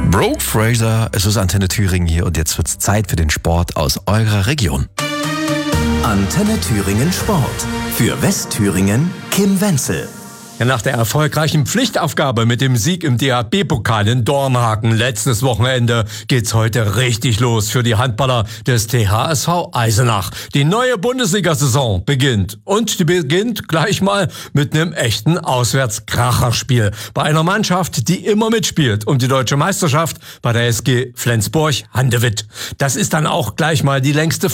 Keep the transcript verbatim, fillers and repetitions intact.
Brooke Fraser, es ist Antenne Thüringen hier und jetzt wird's Zeit für den Sport aus eurer Region. Antenne Thüringen Sport. Für Westthüringen Kim Wenzel. Ja, nach der erfolgreichen Pflichtaufgabe mit dem Sieg im D H B-Pokal in Dornhagen letztes Wochenende geht's heute richtig los für die Handballer des T H S V Eisenach. Die neue Bundesliga-Saison beginnt und die beginnt gleich mal mit einem echten Auswärtskracherspiel bei einer Mannschaft, die immer mitspielt um die deutsche Meisterschaft bei der S G Flensburg-Handewitt. Das ist dann auch gleich mal die längste